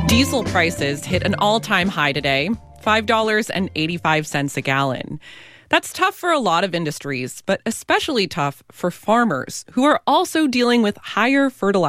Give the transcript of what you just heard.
Diesel prices hit an all-time high today, $5.85 a gallon. That's tough for a lot of industries, but especially tough for farmers who are also dealing with higher fertilizer